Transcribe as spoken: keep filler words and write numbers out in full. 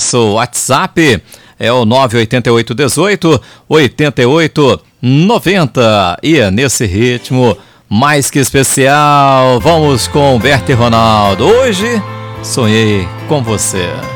nosso WhatsApp é o nove oito oito um oito oito oito nove zero. E é nesse ritmo mais que especial, vamos com Berta e Ronaldo. Hoje sonhei com você.